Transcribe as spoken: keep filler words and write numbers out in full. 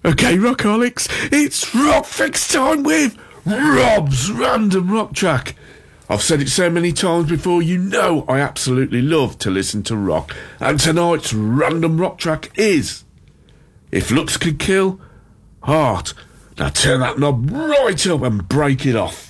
Okay, Rockaholics, it's Rock Fix time with Rob's Random Rock Track. I've said it so many times before, you know I absolutely love to listen to rock. And tonight's Random Rock Track is If Looks Could Kill, Heart. Now turn that knob right up and break it off.